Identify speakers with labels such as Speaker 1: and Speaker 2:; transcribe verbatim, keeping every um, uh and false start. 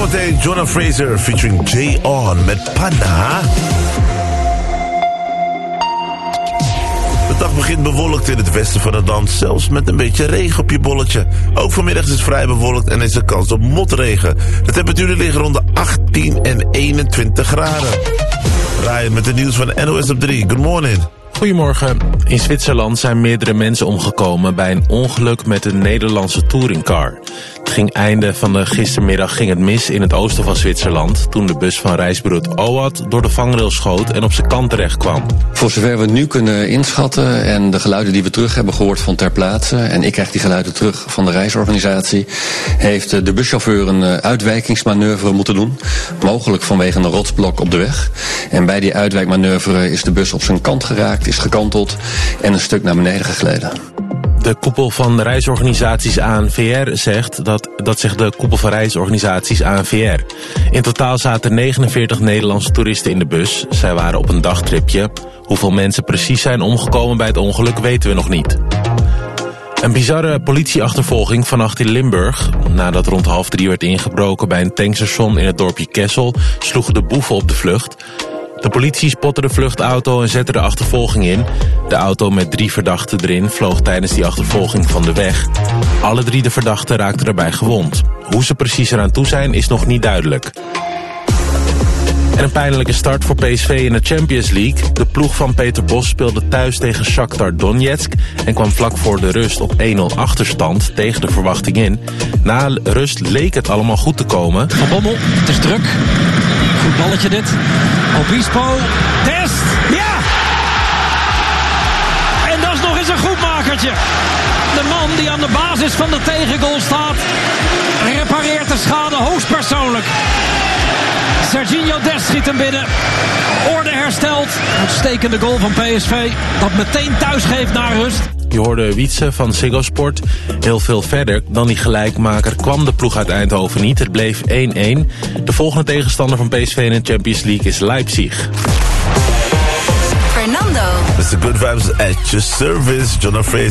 Speaker 1: Zometeen Jonah Fraser featuring Jay On met Panna. De dag begint bewolkt in het westen van het land, zelfs met een beetje regen op je bolletje. Ook vanmiddag is het vrij bewolkt en is er kans op motregen. De temperaturen liggen rond de achttien en eenentwintig graden. Ryan met het nieuws van N O S op drie. Good morning.
Speaker 2: Goedemorgen. In Zwitserland zijn meerdere mensen omgekomen bij een ongeluk met een Nederlandse touringcar. Het ging einde van de gistermiddag ging het mis in het oosten van Zwitserland, toen de bus van reisbureau O A T door de vangrail schoot en op zijn kant terecht kwam.
Speaker 3: Voor zover we nu kunnen inschatten en de geluiden die we terug hebben gehoord van ter plaatse, en ik krijg die geluiden terug van de reisorganisatie, heeft de buschauffeur een uitwijkingsmanoeuvre moeten doen, mogelijk vanwege een rotsblok op de weg. En bij die uitwijkmanoeuvre is de bus op zijn kant geraakt, is gekanteld en een stuk naar beneden gegleden.
Speaker 2: De koepel van reisorganisaties A N V R zegt dat, dat zegt de koepel van reisorganisaties A N V R. In totaal zaten negenenveertig Nederlandse toeristen in de bus. Zij waren op een dagtripje. Hoeveel mensen precies zijn omgekomen bij het ongeluk weten we nog niet. Een bizarre politieachtervolging vannacht in Limburg. Nadat rond half drie werd ingebroken bij een tankstation in het dorpje Kessel, sloegen de boeven op de vlucht. De politie spotte de vluchtauto en zette de achtervolging in. De auto met drie verdachten erin vloog tijdens die achtervolging van de weg. Alle drie de verdachten raakten daarbij gewond. Hoe ze precies eraan toe zijn is nog niet duidelijk. En een pijnlijke start voor P S V in de Champions League. De ploeg van Peter Bos speelde thuis tegen Shakhtar Donetsk en kwam vlak voor de rust op één nul achterstand tegen de verwachting in. Na rust leek het allemaal goed te komen.
Speaker 4: Van Bommel, het is druk. Goed balletje dit. Obispo, test, ja! En dat is nog eens een goedmakertje. De man die aan de basis van de tegengoal staat, repareert de schade hoogstpersoonlijk. Serginho Dest schiet hem binnen. Orde hersteld. Uitstekende goal van P S V. Dat meteen thuis geeft naar rust.
Speaker 2: Je hoorde Wietse van Ziggo Sport. Heel veel verder dan die gelijkmaker kwam de ploeg uit Eindhoven niet. Het bleef één één. De volgende tegenstander van P S V in de Champions League is Leipzig.
Speaker 5: Fernando.
Speaker 1: It's the good vibes at your service. Jonah Fraser.